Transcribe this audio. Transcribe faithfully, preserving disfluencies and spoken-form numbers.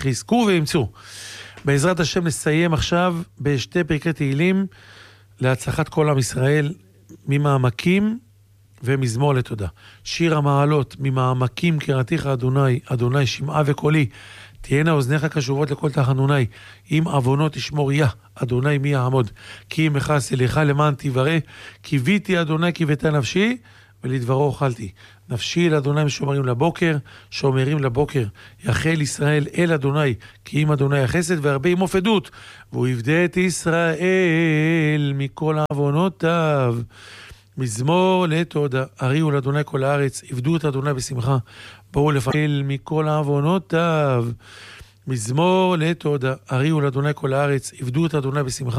חיזקו וימצאו. בעזרת השם נסיים עכשיו בשתי פרקי תהילים להצלחת כל עם ישראל, ממעמקים ומזמור לתודה. שיר המעלות, ממעמקים קראתיך אדוני, אדוני שמעה וקולי, תהיינה אוזניך קשובות לכל תחנוני, אם עוונות תשמור יה, אדוני מי יעמוד, כי אם אכעס אליך למען תברא, קיוויתי אדוני קיוותה נפשי, ולדברו אוכלתי. נפשי אל אדוני משומרים לבוקר, שומרים לבוקר. יחל ישראל אל אדוני, כי אם אדוני החסד והרבה עמו פדות, והוא יפדה את ישראל מכל עוונותיו. מזמור לתודה, הריעו לאדוני כל הארץ, עבדו את אדוני בשמחה, בואו לפעל מכל עוונותיו. מזמור לתודה, הריעו לאדוני כל הארץ, עבדו את אדוני בשמחה.